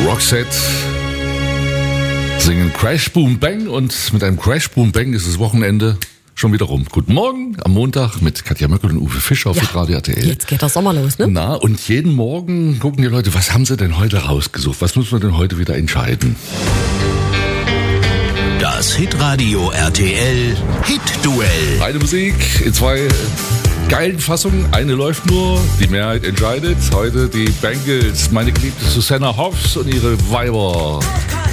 Roxette singen Crash Boom Bang und mit einem Crash Boom Bang ist das Wochenende schon wieder rum. Guten Morgen am Montag mit Katja Möckel und Uwe Fischer auf Radio RTL. Jetzt geht der Sommer los, ne? Na, und jeden Morgen gucken die Leute, was haben sie denn heute rausgesucht? Was müssen wir denn heute wieder entscheiden? Das Hitradio RTL Hit-Duell. Eine Musik in zwei geilen Fassungen. Eine läuft nur, die Mehrheit entscheidet. Heute die Bangles, meine geliebte Susanna Hoffs und ihre Weiber.